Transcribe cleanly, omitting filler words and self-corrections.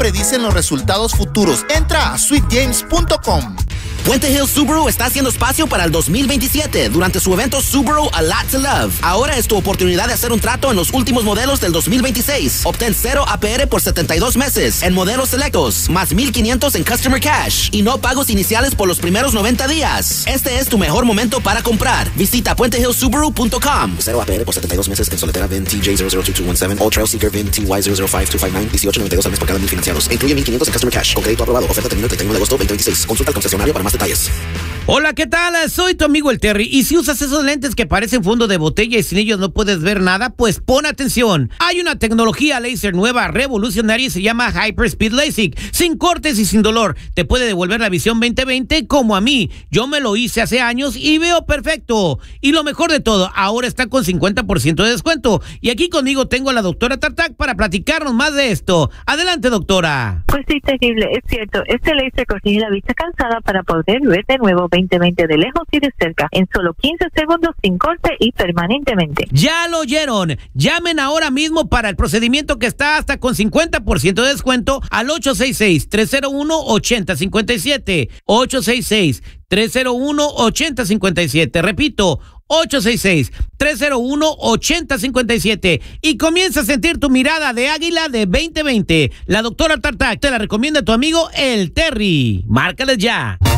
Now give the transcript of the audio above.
predicen los resultados futuros. Entra a sweetgames.com. Puente Hills Subaru está haciendo espacio para el 2027 durante su evento Subaru A Lot to Love. Ahora es tu oportunidad de hacer un trato en los últimos modelos del 2026. Obtén 0 APR por 72 meses en modelos selectos, más $1,500 en Customer Cash y no pagos iniciales por los primeros 90 días. Este es tu mejor momento para comprar. Visita puentehillsubaru.com. 0 APR por 72 meses en Soletera VIN TJ002217, All Trail Seeker VIN TY005259, 18.92 al mes por cada 1,000 financiados. E incluye $1,500 en Customer Cash. Con crédito aprobado. Oferta termina el 31 de agosto 2026. Consulta al concesionario para más detalles. Hola, ¿qué tal? Soy tu amigo el Terry. Y si usas esos lentes que parecen fondo de botella y sin ellos no puedes ver nada, pues pon atención. Hay una tecnología láser nueva, revolucionaria, y se llama Hyperspeed LASIK. Sin cortes y sin dolor. Te puede devolver la visión 20/20 como a mí. Yo me lo hice hace años y veo perfecto. Y lo mejor de todo, ahora está con 50% de descuento. Y aquí conmigo tengo a la doctora Tartak para platicarnos más de esto. Adelante, doctora. Pues sí, terrible, es cierto. Este láser corrige la vista cansada para poder ver de nuevo 20/20 de lejos y de cerca, en solo 15 segundos, sin corte y permanentemente. Ya lo oyeron. Llamen ahora mismo para el procedimiento que está hasta con 50% de descuento al 866-301-8057. 866-301-8057. Repito, 866-301-8057. Y comienza a sentir tu mirada de águila de 20/20. La doctora Tartak te la recomienda tu amigo el Terry. Márcales ya.